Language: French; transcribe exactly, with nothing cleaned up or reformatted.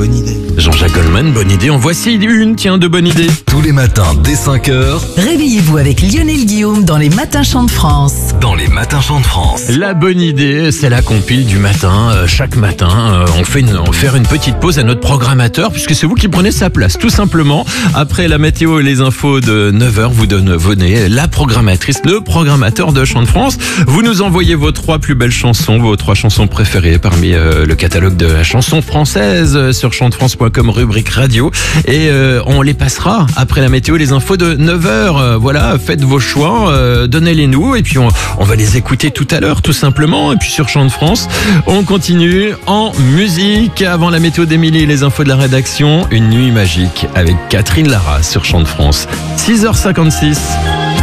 bonne idée. Jean-Jacques Goldman, bonne idée. En voici une, tiens, de bonne idée. Tous les matins dès cinq heures, Réveillez-vous avec Lionel Guillaume dans les Matins Chants de France. dans les matins chants de France. La bonne idée, c'est la compile du matin. Euh, chaque matin, euh, on fait une, on fait une petite pause à notre programmateur, puisque c'est vous qui prenez sa place, tout simplement. Après la météo et les infos de neuf heures, vous donne, venez la programmatrice, le programmateur de Chants de France. Vous nous envoyez vos trois plus belles chansons, vos trois chansons préférées parmi euh, le catalogue de la chanson française euh, sur chant de france point com, rubrique radio. Et euh, on les passera après la météo et les infos de neuf heures. Euh, voilà, faites vos choix, euh, donnez-les nous, et puis on, on va les écouter tout à l'heure, tout simplement. Et puis sur Chant de France, on continue en musique. Avant la météo d'Émilie et les infos de la rédaction, une nuit magique avec Catherine Lara sur Chant de France. six heures cinquante-six.